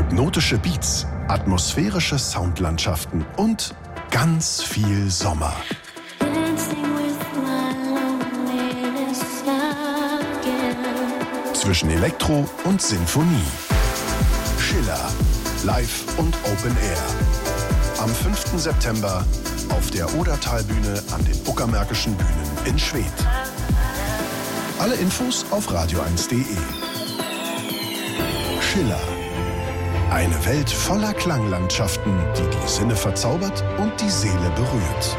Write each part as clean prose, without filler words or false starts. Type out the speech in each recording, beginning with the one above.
Hypnotische Beats, atmosphärische Soundlandschaften und ganz viel Sommer. Zwischen Elektro und Sinfonie. Schiller, live und Open Air. Am 5. September auf der Odertalbühne an den Uckermärkischen Bühnen in Schwedt. Alle Infos auf radio1.de. Schiller. Eine Welt voller Klanglandschaften, die die Sinne verzaubert und die Seele berührt.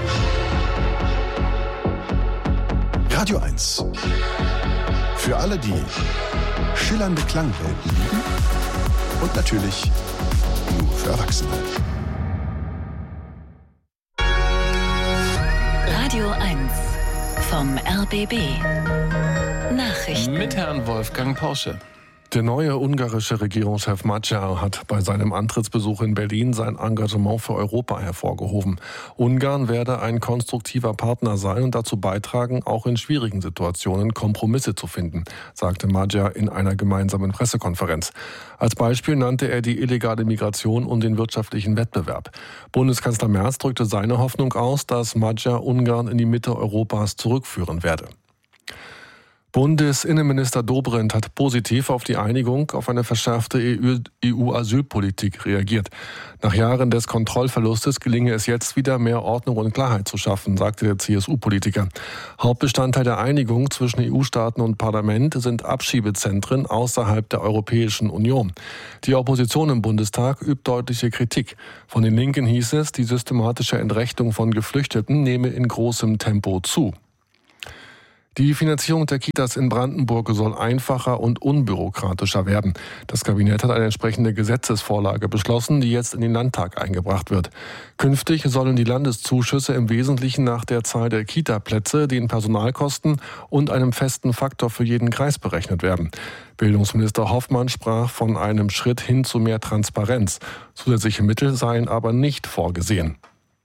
Radio 1. Für alle, die schillernde Klangwelten lieben und natürlich nur für Erwachsene. Radio 1 vom RBB. Nachrichten. Mit Herrn Wolfgang Porsche. Der neue ungarische Regierungschef Magyar hat bei seinem Antrittsbesuch in Berlin sein Engagement für Europa hervorgehoben. Ungarn werde ein konstruktiver Partner sein und dazu beitragen, auch in schwierigen Situationen Kompromisse zu finden, sagte Magyar in einer gemeinsamen Pressekonferenz. Als Beispiel nannte er die illegale Migration und den wirtschaftlichen Wettbewerb. Bundeskanzler Merz drückte seine Hoffnung aus, dass Magyar Ungarn in die Mitte Europas zurückführen werde. Bundesinnenminister Dobrindt hat positiv auf die Einigung auf eine verschärfte EU-Asylpolitik reagiert. Nach Jahren des Kontrollverlustes gelinge es jetzt wieder, mehr Ordnung und Klarheit zu schaffen, sagte der CSU-Politiker. Hauptbestandteil der Einigung zwischen EU-Staaten und Parlament sind Abschiebezentren außerhalb der Europäischen Union. Die Opposition im Bundestag übt deutliche Kritik. Von den Linken hieß es, die systematische Entrechtung von Geflüchteten nehme in großem Tempo zu. Die Finanzierung der Kitas in Brandenburg soll einfacher und unbürokratischer werden. Das Kabinett hat eine entsprechende Gesetzesvorlage beschlossen, die jetzt in den Landtag eingebracht wird. Künftig sollen die Landeszuschüsse im Wesentlichen nach der Zahl der Kita-Plätze, den Personalkosten und einem festen Faktor für jeden Kreis berechnet werden. Bildungsminister Hoffmann sprach von einem Schritt hin zu mehr Transparenz. Zusätzliche Mittel seien aber nicht vorgesehen.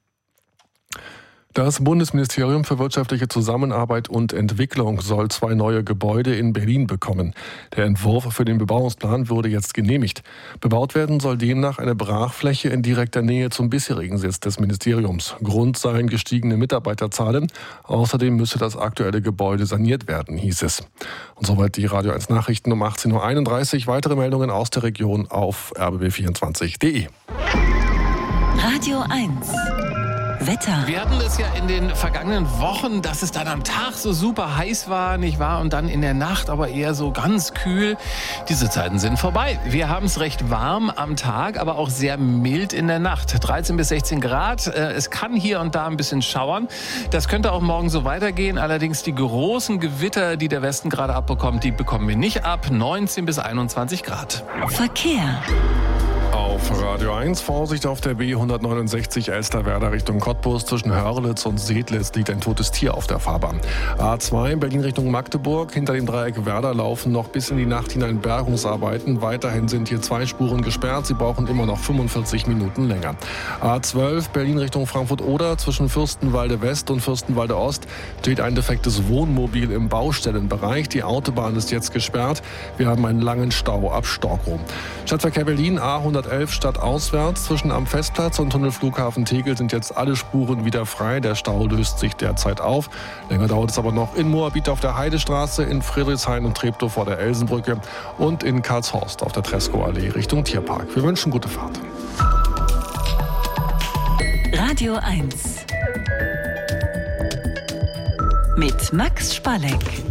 Das Bundesministerium für wirtschaftliche Zusammenarbeit und Entwicklung soll 2 neue Gebäude in Berlin bekommen. Der Entwurf für den Bebauungsplan wurde jetzt genehmigt. Bebaut werden soll demnach eine Brachfläche in direkter Nähe zum bisherigen Sitz des Ministeriums. Grund seien gestiegene Mitarbeiterzahlen. Außerdem müsse das aktuelle Gebäude saniert werden, hieß es. Und soweit die Radio 1 Nachrichten um 18.31 Uhr. Weitere Meldungen aus der Region auf rbb24.de. Radio 1. Wetter. Wir hatten es ja in den vergangenen Wochen, dass es dann am Tag so super heiß war, nicht wahr? Und dann in der Nacht aber eher so ganz kühl. Diese Zeiten sind vorbei. Wir haben es recht warm am Tag, aber auch sehr mild in der Nacht. 13 bis 16 Grad. Es kann hier und da ein bisschen schauern. Das könnte auch morgen so weitergehen. Allerdings die großen Gewitter, die der Westen gerade abbekommt, die bekommen wir nicht ab. 19 bis 21 Grad. Verkehr. Auf Radio 1 Vorsicht auf der B169 Elsterwerda Richtung Cottbus. Zwischen Hörlitz und Sedlitz liegt ein totes Tier auf der Fahrbahn. A2 Berlin Richtung Magdeburg. Hinter dem Dreieck Werder laufen noch bis in die Nacht hinein Bergungsarbeiten. Weiterhin sind hier 2 Spuren gesperrt. Sie brauchen immer noch 45 Minuten länger. A12 Berlin Richtung Frankfurt-Oder. Zwischen Fürstenwalde West und Fürstenwalde Ost steht ein defektes Wohnmobil im Baustellenbereich. Die Autobahn ist jetzt gesperrt. Wir haben einen langen Stau ab Storkow. Stadtverkehr Berlin A111 stadtauswärts. Zwischen am Festplatz und Tunnelflughafen Tegel sind jetzt alle Spuren wieder frei. Der Stau löst sich derzeit auf. Länger dauert es aber noch in Moabit auf der Heidestraße, in Friedrichshain und Treptow vor der Elsenbrücke und in Karlshorst auf der Treskow-Allee Richtung Tierpark. Wir wünschen gute Fahrt. Radio 1 mit Max Spalleck.